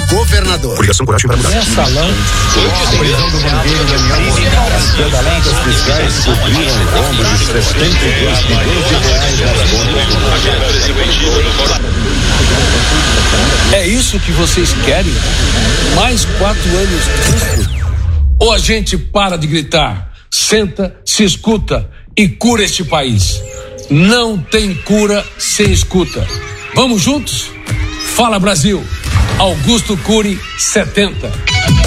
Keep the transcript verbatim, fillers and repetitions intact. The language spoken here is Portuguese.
governador. Coligação Coragem para Mudar. Mensalão, a prisão do banqueiro Daniel Bolsonaro, além dos fiscais que cobriram o rombo de setenta e dois milhões de reais nas contas do É isso que vocês querem? Mais quatro anos disso? Ou a gente para de gritar, senta, se escuta e cura este país? Não tem cura sem escuta. Vamos juntos? Fala Brasil! Augusto Cury setenta.